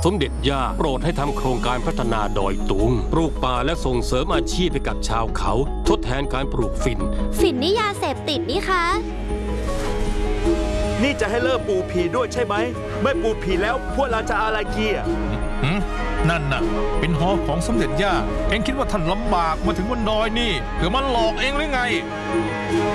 สมเด็จย่าโปรดให้ทำโครงการพัฒนาดอยตุงปลูกป่าและส่งเสริมอาชีพให้กับชาวเขาทดแทนการปลูกฝิ่นนี่ยาเสพติดนี่คะนี่จะให้เลิกปูผีด้วยใช่ไหมไม่ปูผีแล้วพวกเราจะอะไรเกียร์นั่นน่ะเป็นหอของสมเด็จย่าเอ็งคิดว่าท่านลำบากมาถึงบนดอยนี่เผื่อมันหลอกเองหรือไง